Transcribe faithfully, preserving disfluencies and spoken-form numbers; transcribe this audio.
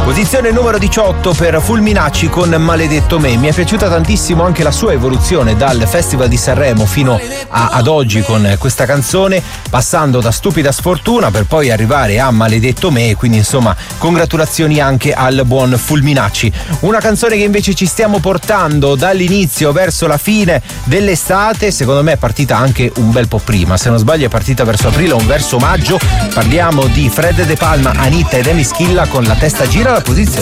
Posizione numero diciotto per Fulminacci con Maledetto me. Mi è piaciuta tantissimo anche la sua evoluzione dal Festival di Sanremo fino a, ad oggi con questa canzone, passando da Stupida Sfortuna per poi arrivare a Maledetto me, quindi insomma congratulazioni anche al buon Fulminacci. Una canzone che invece ci stiamo portando dall'inizio verso la fine dell'estate, secondo me è partita anche un bel po' prima, se non sbaglio è partita verso aprile o verso maggio. Parliamo di Fred De Palma, Anitta ed Emi Schilla con La testa gira, la posizione